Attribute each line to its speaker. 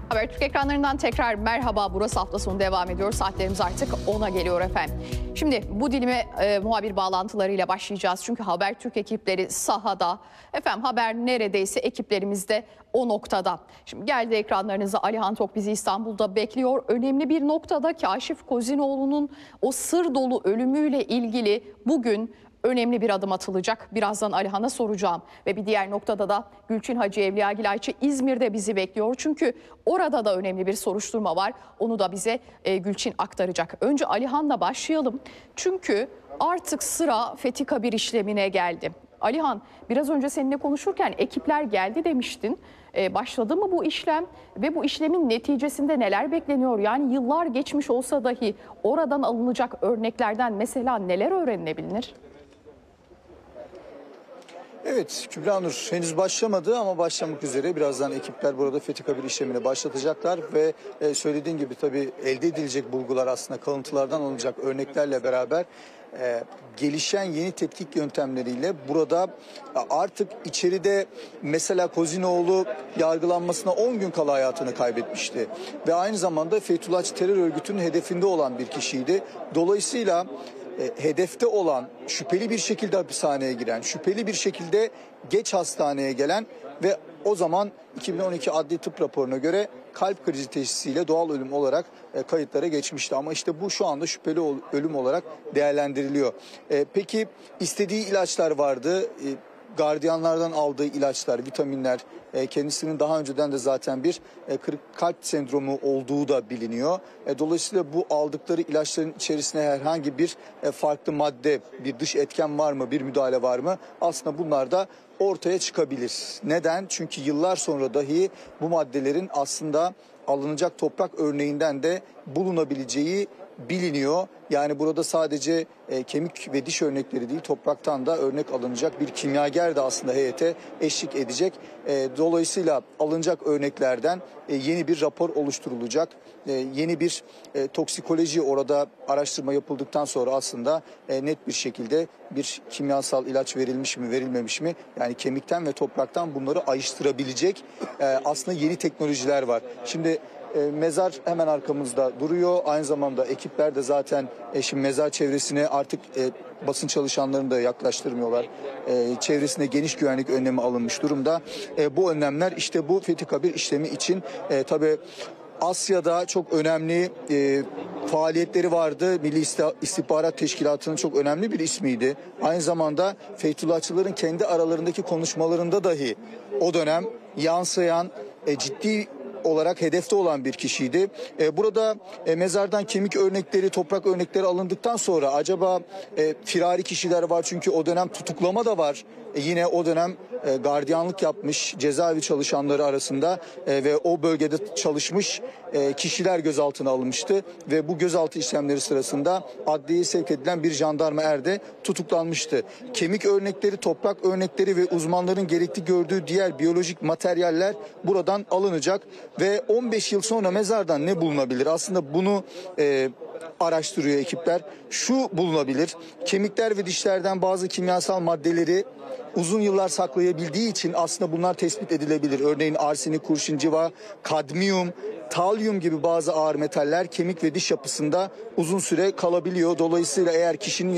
Speaker 1: Habertürk ekranlarından tekrar merhaba. Burası hafta sonu devam ediyor. Saatlerimiz artık 10'a geliyor efendim. Şimdi bu dilime muhabir bağlantılarıyla başlayacağız. Çünkü Habertürk ekipleri sahada. Efendim haber neredeyse ekiplerimiz de o noktada. Şimdi geldi ekranlarınıza, Alihan Tok bizi İstanbul'da bekliyor. Önemli bir noktada Kaşif Kozinoğlu'nun o sır dolu ölümüyle ilgili bugün önemli bir adım atılacak. Birazdan Alihan'a soracağım. Ve bir diğer noktada da Gülçin Hacı Evliyagil Ayçi İzmir'de bizi bekliyor. Çünkü orada da önemli bir soruşturma var. Onu da bize Gülçin aktaracak. Önce Alihan'la başlayalım. Çünkü artık sıra Fethi Kabir işlemine geldi. Alihan, biraz önce seninle konuşurken ekipler geldi demiştin. Başladı mı bu işlem ve bu işlemin neticesinde neler bekleniyor? Yani yıllar geçmiş olsa dahi oradan alınacak örneklerden mesela neler öğrenilebilir?
Speaker 2: Evet, Kübra Nur henüz başlamadı ama başlamak üzere. Birazdan ekipler burada Fethi Kabir işlemini başlatacaklar ve söylediğin gibi tabii elde edilecek bulgular aslında kalıntılardan alınacak örneklerle beraber gelişen yeni tetkik yöntemleriyle burada artık içeride mesela Kozinoğlu yargılanmasına 10 gün kala hayatını kaybetmişti. Ve aynı zamanda Fethullahçı terör örgütünün hedefinde olan bir kişiydi. Dolayısıyla hedefte olan, şüpheli bir şekilde hapishaneye giren, şüpheli bir şekilde geç hastaneye gelen ve o zaman 2012 adli tıp raporuna göre kalp krizi teşhisiyle doğal ölüm olarak kayıtlara geçmişti. Ama işte bu şu anda şüpheli ölüm olarak değerlendiriliyor. Peki istediği ilaçlar vardı. Gardiyanlardan aldığı ilaçlar, vitaminler, kendisinin daha önceden de zaten bir kırık kalp sendromu olduğu da biliniyor. Dolayısıyla bu aldıkları ilaçların içerisine herhangi bir farklı madde, bir dış etken var mı, bir müdahale var mı? Aslında bunlar da ortaya çıkabilir. Neden? Çünkü yıllar sonra dahi bu maddelerin aslında alınacak toprak örneğinden de bulunabileceği biliniyor. Yani burada sadece kemik ve diş örnekleri değil, topraktan da örnek alınacak bir kimyager de aslında heyete eşlik edecek. Dolayısıyla alınacak örneklerden yeni bir rapor oluşturulacak. Yeni bir toksikoloji orada araştırma yapıldıktan sonra aslında net bir şekilde bir kimyasal ilaç verilmiş mi verilmemiş mi? Yani kemikten ve topraktan bunları ayrıştırabilecek aslında yeni teknolojiler var. Şimdi mezar hemen arkamızda duruyor. Aynı zamanda ekipler de zaten şimdi mezar çevresine artık basın çalışanlarını da yaklaştırmıyorlar. Çevresine geniş güvenlik önlemi alınmış durumda. Bu önlemler işte bu Fethi Kabir işlemi için tabii Asya'da çok önemli faaliyetleri vardı. Milli İstihbarat Teşkilatı'nın çok önemli bir ismiydi. Aynı zamanda Fethullahçıların kendi aralarındaki konuşmalarında dahi o dönem yansıyan ciddi olarak hedefte olan bir kişiydi. Burada mezardan kemik örnekleri, toprak örnekleri alındıktan sonra acaba firari kişiler var çünkü o dönem tutuklama da var. Yine o dönem gardiyanlık yapmış cezaevi çalışanları arasında ve o bölgede çalışmış kişiler gözaltına alınmıştı ve bu gözaltı işlemleri sırasında adliyeye sevk edilen bir jandarma er de tutuklanmıştı. Kemik örnekleri, toprak örnekleri ve uzmanların gerekli gördüğü diğer biyolojik materyaller buradan alınacak ve 15 yıl sonra mezardan ne bulunabilir? Aslında bunu araştırıyor ekipler. Şu bulunabilir: kemikler ve dişlerden bazı kimyasal maddeleri uzun yıllar saklayabildiği için aslında bunlar tespit edilebilir. Örneğin arsenik, kurşun, civa, kadmiyum, talyum gibi bazı ağır metaller kemik ve diş yapısında uzun süre kalabiliyor. Dolayısıyla eğer kişinin